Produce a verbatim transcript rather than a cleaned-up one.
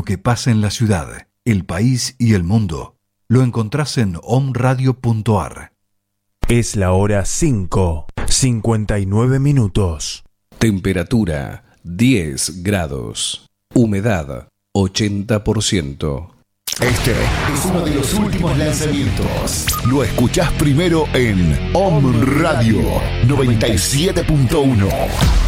Lo que pasa en la ciudad, el país y el mundo lo encontrás en omradio punto ar. Es la hora cinco, cincuenta y nueve minutos. Temperatura diez grados. Humedad ochenta por ciento. Este es uno de los últimos lanzamientos. Lo escuchás primero en Om Radio noventa y siete punto uno.